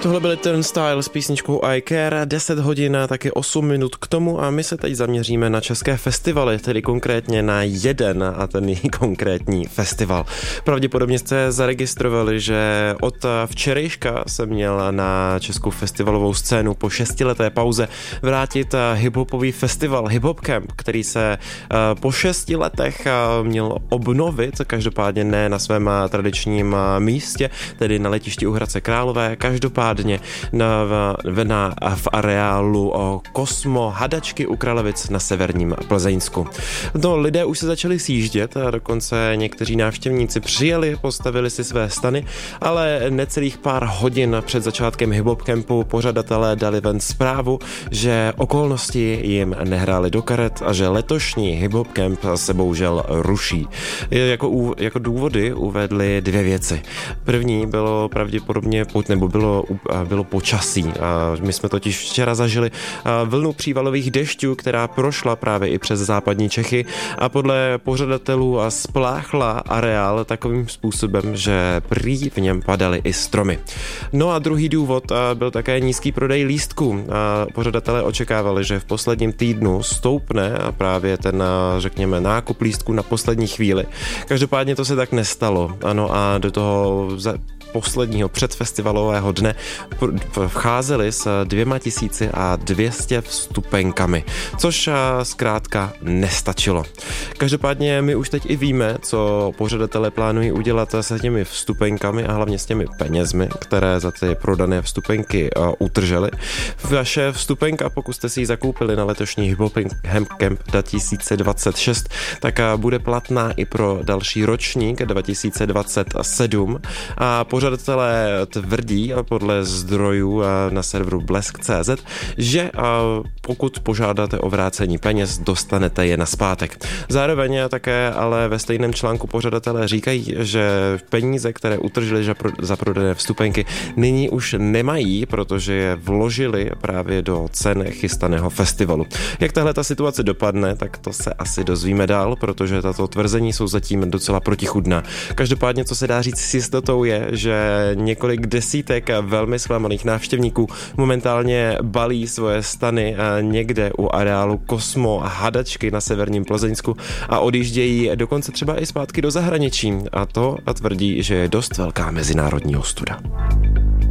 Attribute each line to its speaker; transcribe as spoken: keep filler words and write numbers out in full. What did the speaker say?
Speaker 1: Tohle byly Turnstile s písničkou I Care, deset hodin a taky osm minut k tomu a my se teď zaměříme na české festivaly, tedy konkrétně na jeden a ten je konkrétní festival. Pravděpodobně jste zaregistrovali, že od včerejška se měl na českou festivalovou scénu po šestileté pauze vrátit hiphopový festival Hip Hop Camp, který se po šesti letech měl obnovit, každopádně ne na svém tradičním místě, tedy na letišti u Hradce Králové, každopádně na, na, v areálu Kosmo Hadačky u Kralovic na severním Plzeňsku. No, lidé už se začali sjíždět a dokonce někteří návštěvníci přijeli, postavili si své stany, ale necelých pár hodin před začátkem Hip Hop Campu pořadatelé dali ven zprávu, že okolnosti jim nehrály do karet a že letošní Hip Hop Camp se bohužel ruší. Jako, jako důvody uvedli dvě věci. První bylo pravděpodobně, nebo bylo bylo počasí. My jsme totiž včera zažili vlnu přívalových dešťů, která prošla právě i přes západní Čechy a podle pořadatelů spláchla areál takovým způsobem, že prý v něm padaly i stromy. No a druhý důvod byl také nízký prodej lístků. Pořadatelé očekávali, že v posledním týdnu stoupne a právě ten, řekněme, nákup lístků na poslední chvíli. Každopádně to se tak nestalo. Ano a do toho posledního předfestivalového dne vcházeli s dvěma tisíci a dvěstě vstupenkami, což zkrátka nestačilo. Každopádně my už teď i víme, co pořadatelé plánují udělat s těmi vstupenkami a hlavně s těmi penězmi, které za ty prodané vstupenky utrželi. Vaše vstupenka, pokud jste si ji zakoupili na letošní Hip Hop Camp dva tisíce dvacet šest, tak bude platná i pro další ročník dva tisíce dvacet sedm a pořadatelé tvrdí podle zdrojů na serveru blesk tečka cé zet, že pokud požádáte o vrácení peněz, dostanete je nazpátek. Zároveň také ale ve stejném článku pořadatelé říkají, že peníze, které utržili za prodané vstupenky, nyní už nemají, protože je vložili právě do cen chystaného festivalu. Jak tahle ta situace dopadne, tak to se asi dozvíme dál, protože tato tvrzení jsou zatím docela protichůdná. Každopádně, co se dá říct s jistotou je, že několik desítek velmi zklamaných návštěvníků momentálně balí svoje stany někde u areálu Kosmo a Hadačky na severním Plzeňsku a odjíždějí dokonce třeba i zpátky do zahraničí. A to a tvrdí, že je dost velká mezinárodní ostuda.